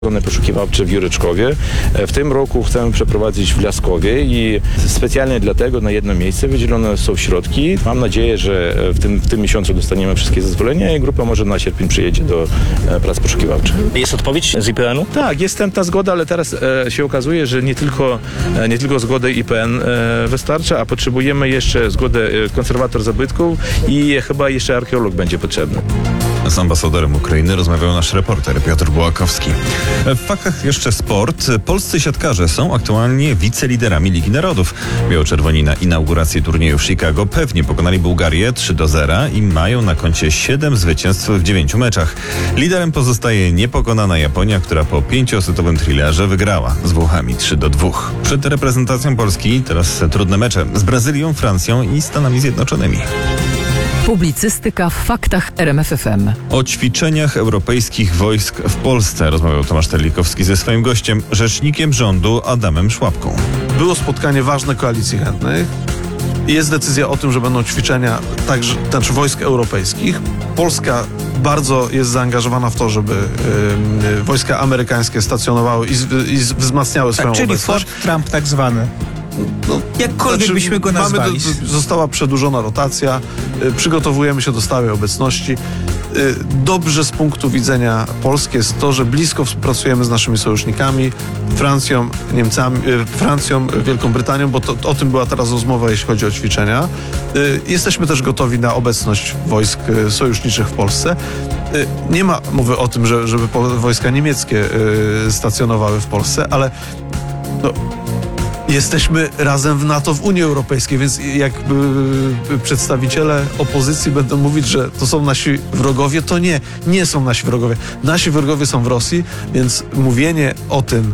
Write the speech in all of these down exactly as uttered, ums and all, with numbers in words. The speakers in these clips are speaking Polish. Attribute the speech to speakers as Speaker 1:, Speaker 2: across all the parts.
Speaker 1: poszukiwawcze w Juryczkowie. W tym roku chcemy przeprowadzić w Laskowie i specjalnie dlatego na jedno miejsce wydzielone są środki. Mam nadzieję, że w tym, w tym miesiącu dostaniemy wszystkie zezwolenia i grupa może na sierpień przyjedzie do prac poszukiwawczych.
Speaker 2: Jest odpowiedź z I P N-u?
Speaker 1: Tak, jest ta zgoda, ale teraz e, się okazuje, że nie tylko, e, nie tylko zgoda I P N e, wystarcza, a potrzebujemy jeszcze zgodę e, konserwator zabytków i chyba jeszcze archeolog będzie potrzebny.
Speaker 3: Z ambasadorem Ukrainy rozmawiał nasz reporter Piotr Bułakowski. W faktach jeszcze sport. Polscy siatkarze są aktualnie wiceliderami Ligi Narodów. Biało-czerwoni na inaugurację turnieju w Chicago pewnie pokonali Bułgarię trzy do zera i mają na koncie siedem zwycięstw w dziewięciu meczach. Liderem pozostaje niepokonana Japonia, która po pięciosetowym thrillerze wygrała z Włochami trzy do dwóch. Przed reprezentacją Polski teraz trudne mecze z Brazylią, Francją i Stanami Zjednoczonymi.
Speaker 4: Publicystyka w faktach R M F F M.
Speaker 3: O ćwiczeniach europejskich wojsk w Polsce rozmawiał Tomasz Terlikowski ze swoim gościem, rzecznikiem rządu Adamem Szłapką.
Speaker 5: Było spotkanie ważne Koalicji Chętnych. Jest decyzja o tym, że będą ćwiczenia także znaczy wojsk europejskich. Polska bardzo jest zaangażowana w to, żeby y, wojska amerykańskie stacjonowały i, z, i z, wzmacniały swoją
Speaker 6: tak, czyli
Speaker 5: obecność.
Speaker 6: Fort Trump tak zwany.
Speaker 5: No,
Speaker 6: Jakkolwiek
Speaker 5: znaczy,
Speaker 6: byśmy go
Speaker 5: mamy
Speaker 6: nazwali.
Speaker 5: Do, została przedłużona rotacja, y, przygotowujemy się do stałej obecności. Y, dobrze z punktu widzenia Polski jest to, że blisko współpracujemy z naszymi sojusznikami, Francją, Niemcami, y, Francją, Wielką Brytanią, bo to, o tym była teraz rozmowa, jeśli chodzi o ćwiczenia. Y, jesteśmy też gotowi na obecność wojsk y, sojuszniczych w Polsce. Y, nie ma mowy o tym, że, żeby po, wojska niemieckie y, stacjonowały w Polsce, ale no, jesteśmy razem w NATO, w Unii Europejskiej, więc jakby przedstawiciele opozycji będą mówić, że to są nasi wrogowie, to nie, nie są nasi wrogowie. Nasi wrogowie są w Rosji, więc mówienie o tym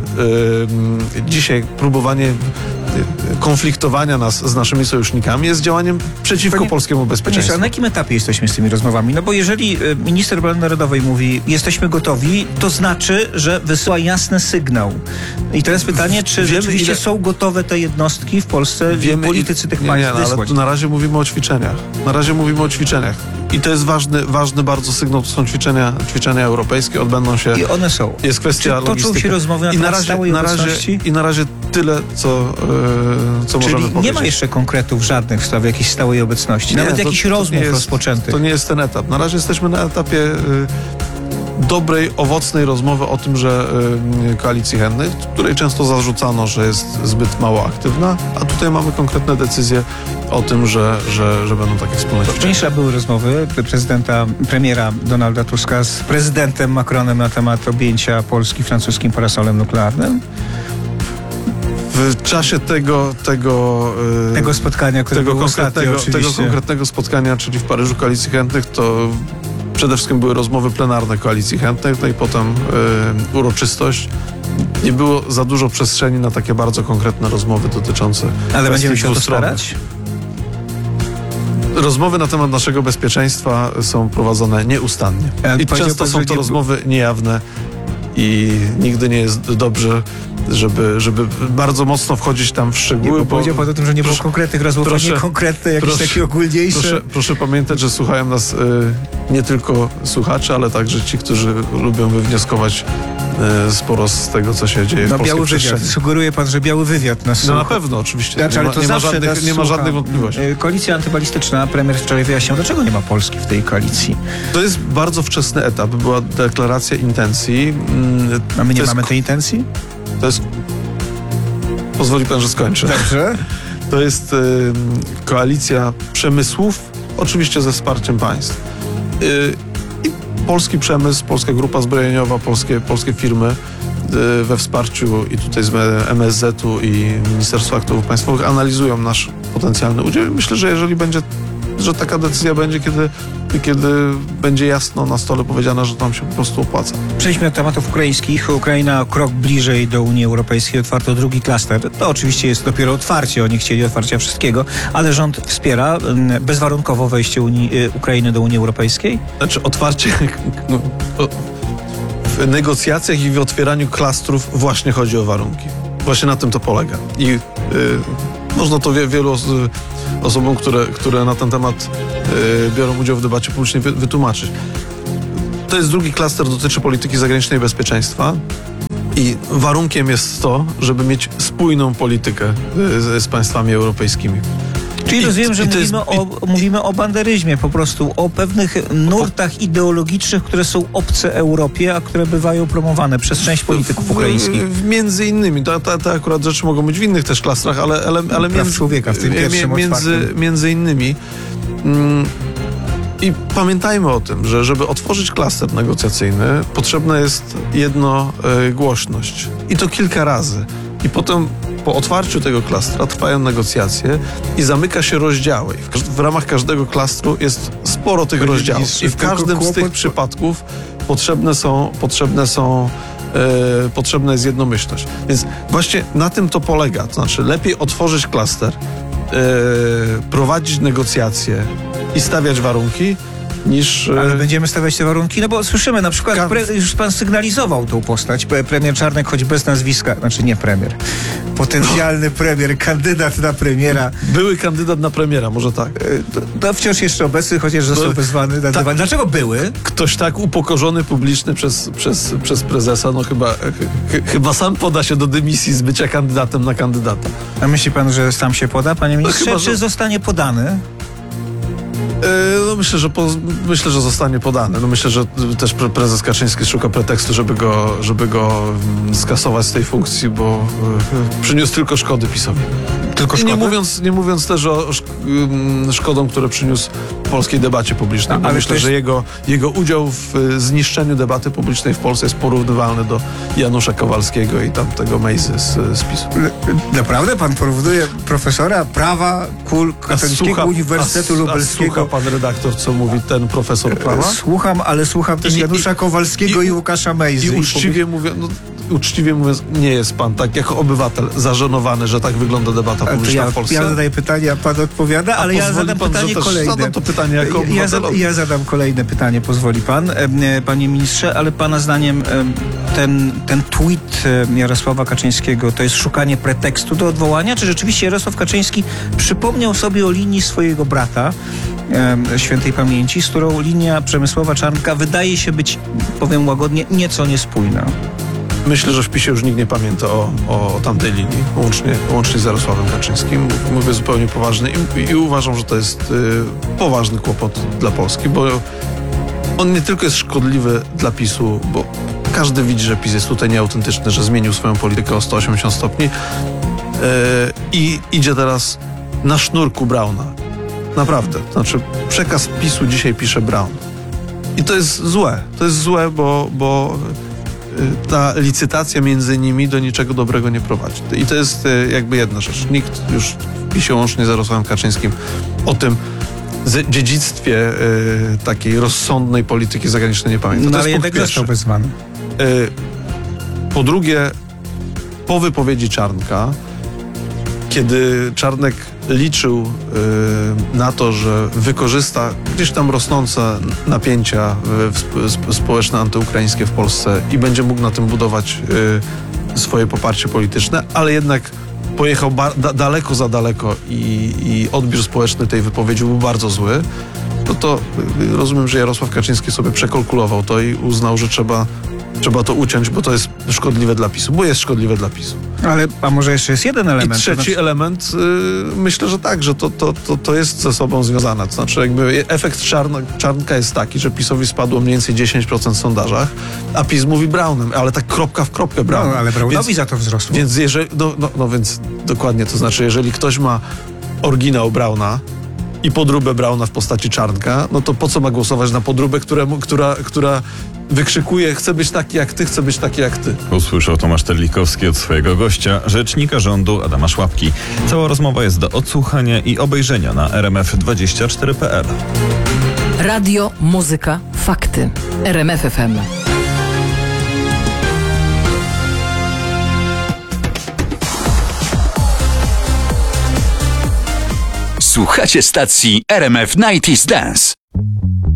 Speaker 5: yy, dzisiaj, próbowanie konfliktowania nas z naszymi sojusznikami jest działaniem przeciwko
Speaker 6: Panie,
Speaker 5: polskiemu bezpieczeństwu.
Speaker 6: A na jakim etapie jesteśmy z tymi rozmowami? No bo jeżeli minister obrony narodowej mówi, jesteśmy gotowi, to znaczy, że wysyła jasny sygnał. I teraz pytanie, czy
Speaker 5: Wiemy,
Speaker 6: rzeczywiście
Speaker 5: ile...
Speaker 6: są gotowe te jednostki w Polsce,
Speaker 5: Wiemy,
Speaker 6: politycy tych
Speaker 5: nie,
Speaker 6: państw
Speaker 5: nie, no, ale
Speaker 6: wysłać?
Speaker 5: tu na razie mówimy o ćwiczeniach. Na razie mówimy o ćwiczeniach. I to jest ważny, ważny bardzo sygnał, to są ćwiczenia, ćwiczenia europejskie, odbędą się...
Speaker 6: I one są.
Speaker 5: Jest kwestia
Speaker 6: Czy toczą
Speaker 5: logistyki.
Speaker 6: się rozmowy na
Speaker 5: I na
Speaker 6: temat
Speaker 5: razie,
Speaker 6: stałej
Speaker 5: na razie,
Speaker 6: obecności?
Speaker 5: I na razie tyle, co, yy, co
Speaker 6: Czyli
Speaker 5: możemy powiedzieć.
Speaker 6: nie ma jeszcze konkretów żadnych w sprawie jakiejś stałej obecności,
Speaker 5: Nie,
Speaker 6: nawet
Speaker 5: to,
Speaker 6: jakichś
Speaker 5: to
Speaker 6: rozmów
Speaker 5: nie jest,
Speaker 6: rozpoczętych.
Speaker 5: To nie jest ten etap. Na razie jesteśmy na etapie yy, dobrej, owocnej rozmowy o tym, że yy, Koalicji Chętnych, której często zarzucano, że jest zbyt mało aktywna, a tutaj mamy konkretne decyzje o tym, że, że, że będą takie wspólne ćwiczenia.
Speaker 6: Wcześniej były rozmowy prezydenta, premiera Donalda Tuska z prezydentem Macronem na temat objęcia Polski francuskim parasolem nuklearnym.
Speaker 5: W czasie tego tego, yy,
Speaker 6: tego spotkania, które
Speaker 5: tego
Speaker 6: było
Speaker 5: konkretnego,
Speaker 6: ostatnio,
Speaker 5: tego
Speaker 6: oczywiście.
Speaker 5: konkretnego spotkania, czyli w Paryżu Koalicji Chętnych, to przede wszystkim były rozmowy plenarne Koalicji Chętnych, no i potem yy, uroczystość. Nie było za dużo przestrzeni na takie bardzo konkretne rozmowy dotyczące
Speaker 6: Ale będziemy się o to
Speaker 5: dwustronnych.
Speaker 6: starać?
Speaker 5: Rozmowy na temat naszego bezpieczeństwa są prowadzone nieustannie.
Speaker 6: Jak
Speaker 5: I
Speaker 6: powiedział
Speaker 5: często
Speaker 6: pan,
Speaker 5: są
Speaker 6: że
Speaker 5: to
Speaker 6: nie-
Speaker 5: rozmowy niejawne i nigdy nie jest dobrze, żeby, żeby bardzo mocno wchodzić tam w
Speaker 6: Nie,
Speaker 5: szczegóły.
Speaker 6: bo powiedział pan o tym, że nie było
Speaker 5: proszę-
Speaker 6: konkretnych rozmów, a
Speaker 5: proszę-
Speaker 6: nie konkretne, jakieś
Speaker 5: proszę-
Speaker 6: takie ogólniejsze.
Speaker 5: Proszę, proszę pamiętać, że słuchają nas y, nie tylko słuchacze, ale także ci, którzy lubią wywnioskować y, sporo z tego, co się dzieje w
Speaker 6: No
Speaker 5: polskiej
Speaker 6: biały wywiad.
Speaker 5: przestrzeni.
Speaker 6: Sugeruje pan, że biały wywiad nas
Speaker 5: No na
Speaker 6: słucha.
Speaker 5: pewno, oczywiście.
Speaker 6: Znaczy,
Speaker 5: nie
Speaker 6: ale
Speaker 5: ma,
Speaker 6: to
Speaker 5: nie ma
Speaker 6: zawsze
Speaker 5: żadnych,
Speaker 6: nas
Speaker 5: nie ma
Speaker 6: słucha.
Speaker 5: żadnych wątpliwości.
Speaker 6: Y, Koalicja antybalistyczna, premier wczoraj wyjaśniał, dlaczego nie ma Polski w tej koalicji.
Speaker 5: To jest bardzo wczesny etap. Była deklaracja intencji. Mm,
Speaker 6: A my nie
Speaker 5: to jest-
Speaker 6: mamy tej intencji?
Speaker 5: To jest... Pozwoli pan, że skończę.
Speaker 6: Dobrze.
Speaker 5: To jest y, koalicja przemysłów, oczywiście ze wsparciem państw. Y, I polski przemysł, polska grupa zbrojeniowa, polskie, polskie firmy y, we wsparciu i tutaj z M S Z-u i Ministerstwa Aktywów Państwowych analizują nasz potencjalny udział. I myślę, że jeżeli będzie, że taka decyzja będzie, kiedy, kiedy będzie jasno na stole powiedziane, że to nam się po prostu opłaca.
Speaker 6: Przejdźmy do tematów ukraińskich. Ukraina o krok bliżej do Unii Europejskiej, otwarto drugi klaster. To oczywiście jest dopiero otwarcie, oni chcieli otwarcia wszystkiego, ale rząd wspiera mm, bezwarunkowo wejście Unii, y, Ukrainy do Unii Europejskiej?
Speaker 5: Znaczy otwarcie no, o, w negocjacjach i w otwieraniu klastrów właśnie chodzi o warunki. Właśnie na tym to polega. I y, można to wie, wielu os osobom, które, które na ten temat y, biorą udział w debacie publicznej wy wytłumaczyć. To jest drugi klaster, dotyczy polityki zagranicznej i bezpieczeństwa. I warunkiem jest to, żeby mieć spójną politykę z, z państwami europejskimi.
Speaker 6: Czyli
Speaker 5: I-
Speaker 6: rozumiem, że
Speaker 5: i to jest-
Speaker 6: mówimy, o, mówimy o banderyzmie, po prostu o pewnych nurtach ideologicznych, które są obce Europie, a które bywają promowane przez część polityków ukraińskich.
Speaker 5: W, w, między innymi, to, to, to akurat rzeczy mogą być w innych też klastrach, ale, ale, ale
Speaker 6: Praw człowieka w tym pierwszym
Speaker 5: między,
Speaker 6: otwartym.
Speaker 5: między innymi. Mm, I pamiętajmy o tym, że żeby otworzyć klaster negocjacyjny, potrzebna jest jednogłośność. I to kilka razy. I potem po otwarciu tego klastra trwają negocjacje i zamyka się rozdziały. I w, każ- w ramach każdego klastru jest sporo tych
Speaker 6: Panie
Speaker 5: rozdziałów.
Speaker 6: ministrze,
Speaker 5: I w
Speaker 6: tylko
Speaker 5: każdym z tych
Speaker 6: kłopot-
Speaker 5: przypadków potrzebne są, potrzebne są e, potrzebna jest jednomyślność. Więc właśnie na tym to polega. To znaczy lepiej otworzyć klaster, e, prowadzić negocjacje i stawiać warunki, niż... e,
Speaker 6: Ale będziemy stawiać te warunki, no bo słyszymy na przykład,
Speaker 5: Ka-
Speaker 6: pre, już pan sygnalizował tą postać, pre- premier Czarnek, choć bez nazwiska, znaczy nie premier, potencjalny premier, kandydat na premiera,
Speaker 5: Były kandydat na premiera, może tak.
Speaker 6: e, to, to wciąż jeszcze obecny, chociaż został
Speaker 5: No,
Speaker 6: wezwany na
Speaker 5: ta-
Speaker 6: dywan. Dlaczego były?
Speaker 5: Ktoś tak upokorzony publiczny przez, przez, przez prezesa, no chyba, ch- chyba sam poda się do dymisji z bycia kandydatem na kandydata.
Speaker 6: A myśli pan, że sam się poda, panie ministrze,
Speaker 5: chyba,
Speaker 6: czy
Speaker 5: że-
Speaker 6: zostanie podany?
Speaker 5: E, No myślę, że po, myślę, że zostanie podany. No myślę, że też pre- prezes Kaczyński szuka pretekstu, żeby go, żeby go mm, skasować z tej funkcji, bo e, przyniósł tylko szkody PiS-owi.
Speaker 6: Tylko
Speaker 5: I nie
Speaker 6: szkoda?
Speaker 5: mówiąc, nie mówiąc też o szk- ym, szkodom, które przyniósł polskiej debacie publicznej.
Speaker 6: A,
Speaker 5: Bo
Speaker 6: ale
Speaker 5: myślę,
Speaker 6: to jest-
Speaker 5: że jego, jego udział w y, zniszczeniu debaty publicznej w Polsce jest porównywalny do Janusza Kowalskiego i tamtego Mejzy z, z PiS-u.
Speaker 6: Naprawdę pan porównuje profesora prawa Kul Katolickiego Uniwersytetu
Speaker 5: a, a
Speaker 6: Lubelskiego?
Speaker 5: słucha pan redaktor, co mówi ten profesor prawa?
Speaker 6: Słucham, ale słucham też
Speaker 5: I- i-
Speaker 6: Janusza Kowalskiego i,
Speaker 5: i-
Speaker 6: Łukasza Mejzy.
Speaker 5: I uczciwie mówiąc, no, uczciwie mówiąc, nie jest pan tak jako obywatel zażenowany, że tak wygląda debata
Speaker 6: Ale to
Speaker 5: publiczna
Speaker 6: ja,
Speaker 5: w Polsce?
Speaker 6: ja zadaję pytanie, a pan odpowiada, ale ja
Speaker 5: pozwoli
Speaker 6: zadam
Speaker 5: pan, że
Speaker 6: pytanie
Speaker 5: też
Speaker 6: kolejne.
Speaker 5: zadam to pytanie jako
Speaker 6: ja, ja,
Speaker 5: obywatel.
Speaker 6: zada, ja zadam kolejne pytanie, pozwoli pan, em, e, panie ministrze, ale pana zdaniem em, ten, ten tweet em, Jarosława Kaczyńskiego to jest szukanie pretekstu do odwołania? Czy rzeczywiście Jarosław Kaczyński przypomniał sobie o linii swojego brata, em, świętej pamięci, z którą linia Przemysława Czarnka wydaje się być, powiem łagodnie, nieco niespójna?
Speaker 5: Myślę, że w PiSie już nikt nie pamięta o, o tamtej linii, łącznie, łącznie z Jarosławem Kaczyńskim. Mówię zupełnie poważnie i, i uważam, że to jest y, poważny kłopot dla Polski, bo on nie tylko jest szkodliwy dla PiSu, bo każdy widzi, że PiS jest tutaj nieautentyczny, że zmienił swoją politykę o sto osiemdziesiąt stopni y, i idzie teraz na sznurku Brauna. Naprawdę. Znaczy przekaz PiSu dzisiaj pisze Braun. I to jest złe. To jest złe, bo, bo y, ta licytacja między nimi do niczego dobrego nie prowadzi. I to jest y, jakby jedna rzecz. Nikt już w PiSie łącznie z Jarosławem Kaczyńskim o tym z- dziedzictwie y, takiej rozsądnej polityki zagranicznej nie pamięta.
Speaker 6: No,
Speaker 5: To
Speaker 6: ale
Speaker 5: jest
Speaker 6: jednak
Speaker 5: punkt
Speaker 6: został
Speaker 5: pierwszy.
Speaker 6: wezwany.
Speaker 5: Y, Po drugie, po wypowiedzi Czarnka, kiedy Czarnek liczył y, na to, że wykorzysta gdzieś tam rosnące napięcia y, w sp- sp- społeczne, antyukraińskie w Polsce i będzie mógł na tym budować y, swoje poparcie polityczne, ale jednak pojechał ba- da- daleko za daleko i, i odbiór społeczny tej wypowiedzi był bardzo zły, no to y, rozumiem, że Jarosław Kaczyński sobie przekalkulował to i uznał, że trzeba, trzeba to uciąć, bo to jest szkodliwe dla PiSu, bo jest szkodliwe dla PiSu.
Speaker 6: Ale, a może jeszcze jest jeden
Speaker 5: I
Speaker 6: element? to
Speaker 5: trzeci
Speaker 6: znaczy-
Speaker 5: element, y, myślę, że tak, że to, to, to, to jest ze sobą związane. To znaczy jakby efekt czarno, Czarnka jest taki, że PiSowi spadło mniej więcej dziesięć procent w sondażach, a PiS mówi Braunem, ale tak kropka w kropkę Braunem.
Speaker 6: No, ale Braunowi
Speaker 5: Więc-
Speaker 6: za to wzrosło.
Speaker 5: Więc jeżeli, no, no, no więc dokładnie, to znaczy jeżeli ktoś ma oryginał Brauna i podróbę Brauna w postaci Czarnka, no to po co ma głosować na podróbę, któremu, która, która wykrzykuje, chcę być taki jak ty, chcę być taki jak ty.
Speaker 3: Usłyszał Tomasz Terlikowski od swojego gościa, rzecznika rządu Adama Szłapki. Cała rozmowa jest do odsłuchania i obejrzenia na r m f dwadzieścia cztery kropka p l.
Speaker 4: Radio, muzyka, fakty. R M F F M.
Speaker 2: Słuchacie stacji R M F dziewięćdziesiąt Dance.